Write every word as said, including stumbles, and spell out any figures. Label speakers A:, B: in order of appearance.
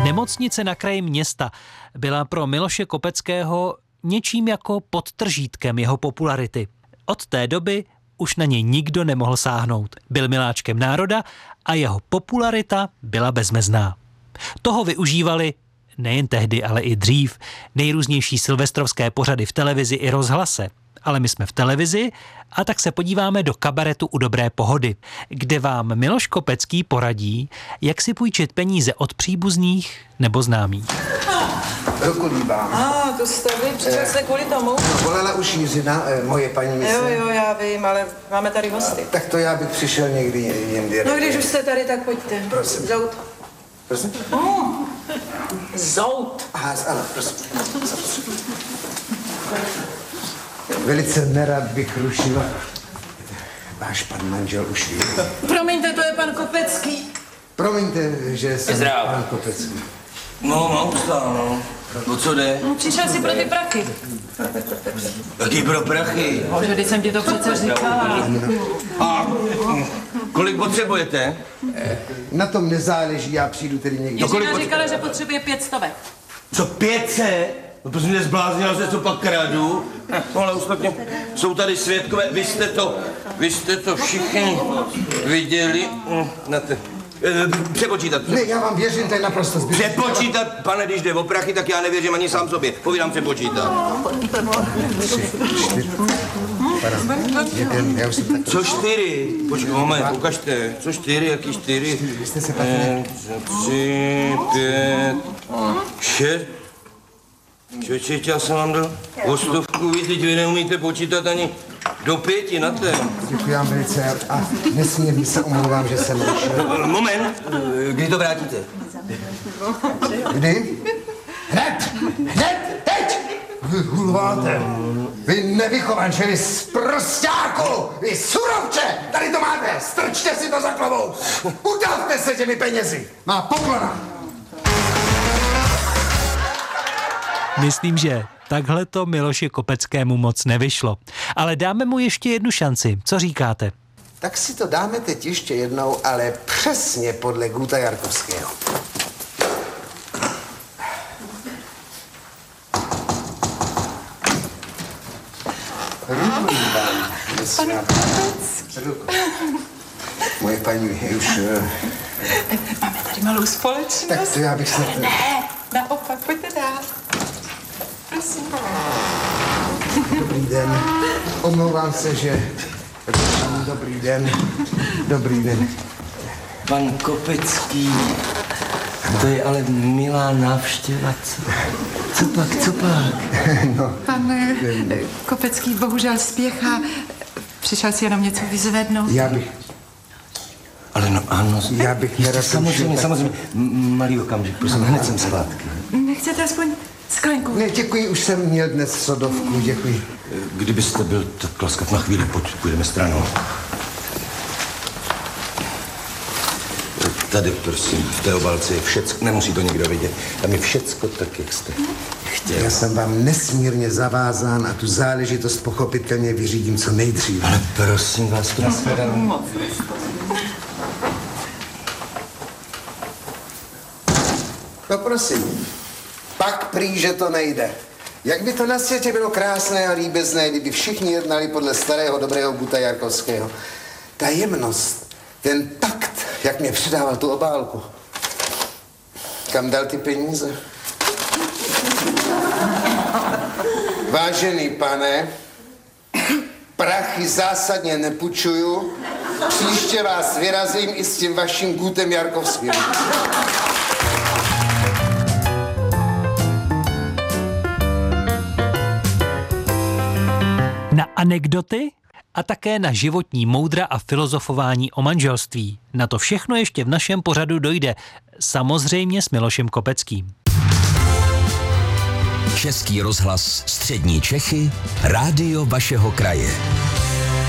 A: Nemocnice na kraji města byla pro Miloše Kopeckého něčím jako podtržítkem jeho popularity. Od té doby už na něj nikdo nemohl sáhnout. Byl miláčkem národa a jeho popularita byla bezmezná. Toho využívali nejen tehdy, ale i dřív nejrůznější silvestrovské pořady v televizi i rozhlase. Ale my jsme v televizi a tak se podíváme do kabaretu U dobré pohody, kde vám Miloš Kopecký poradí, jak si půjčit peníze od příbuzných nebo známých.
B: Ruku líbám.
C: A, ah, to jste vy, přišel jste kvůli tomu?
B: No, volala už Jiřina, eh, moje paní myslím.
C: Jo, jo, já vím, ale máme tady hosty.
B: A, tak to já bych přišel někdy jindy.
C: No, když už jste tady, tak pojďte.
B: Prosím.
C: Zout.
B: Prosím?
C: Mm. Zout.
B: Aha, ano, prosím. Velice nerad bych rušil. Váš pan manžel už ví.
C: Promiňte, to je pan Kopecký.
B: Promiňte, že jsem
D: Zdráv.
B: pan Kopecký.
D: No, mám ustál, no. O co jde?
C: No, přišel si pro ty prachy.
D: Jaký pro prachy?
C: Bože, když jsem ti to přece říkala.
D: A kolik potřebujete?
B: Na tom nezáleží, já přijdu tedy někdy.
C: Jiřina říkala, že potřebuje pět stovek.
D: Co, pět set? No prosím, nezbláznila se, co pak kradu? No ale ostatně jsou tady svědkové, vy jste to, vy jste to všichni viděli. Na te... Přepočítat.
B: Ne, já vám věřím, to je naprosto zbytečné.
D: Přepočítat, pane, když jde o prachy, tak já nevěřím ani sám sobě. Povídám přepočítat.
B: Tři, čtyři. Jeden, já už jsem tak...
D: Co čtyři? Počkej, moment, ukažte. Co čtyři, jaký čtyři?
B: Vy jste se pak ne...
D: Tři, pět, šest. Čočeť, já jsem vám dal o stovku víc, teď vy neumíte počítat ani do pěti na ten.
B: Děkuji vám velice a nesmírně se omlouvám, že jsem rušil.
D: Moment, kdy to vrátíte?
B: Kdy? Hned! Hned! Teď! Vy hulváte! Vy nevychovanče, vy sprosťáku! Vy surovče! Tady to máte! Strčte si to za klavou! Udavte se těmi penězi! Má poklona!
A: Myslím, že takhle to Miloši Kopeckému moc nevyšlo. Ale dáme mu ještě jednu šanci. Co říkáte?
B: Tak si to dáme teď ještě jednou, ale přesně podle Guta Jarkovského.
C: Pane Kopecký.
B: Moje paní je už...
C: Máme tady malou společnost.
B: Tak to já bych se...
C: Ne, naopak, pojďte dál. Prosím.
B: Dobrý den. Omlouvám se, že... Dobrý den. Dobrý den.
D: Pan Kopecký, to je ale milá návštěva, co? Co pak, co pak?
B: No.
E: Pan Kopecký bohužel spěchá. Přišel si jenom něco vyzvednout.
B: Já bych...
D: Ale no ano,
B: Já bych nerad...
D: samozřejmě, samozřejmě. M- malý okamžik, prosím, hned jsem zpátky.
E: Nechcete aspoň sklenku?
B: Ne, děkuji, už jsem měl dnes sodovku, děkuji.
D: Kdybyste byl tak laskav na chvíli, pojď, půjdeme stranou. Tady, prosím, v té obálce je všecko, nemusí to nikdo vidět. Tam je všecko tak, jak jste chtěl.
B: Já jsem vám nesmírně zavázán a tu záležitost pochopitelně vyřídím co nejdříve.
D: Ale prosím vás, to nashledanou.
B: No prosím, pak prý, že to nejde. Jak by to na světě bylo krásné a líbezné, kdyby všichni jednali podle starého dobrého Guta Jarkovského. Ta jemnost, ten takt, jak mě předával tu obálku. Kam dal ty peníze? Vážený pane, prachy zásadně nepůjčuju. Příště vás vyrazím i s tím vaším Gutem Jarkovským.
A: Na anekdoty a také na životní moudra a filozofování o manželství. Na to všechno ještě v našem pořadu dojde. Samozřejmě s Milošem Kopeckým.
F: Český rozhlas Střední Čechy, rádio vašeho kraje.